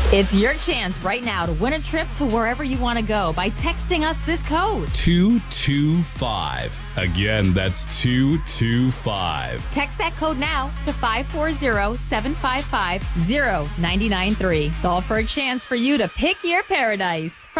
It's your chance right now to win a trip to wherever you want to go by texting us this code. 225. Again, that's 225. Text that code now to 540-755-0993. Call for a chance for you to pick your paradise.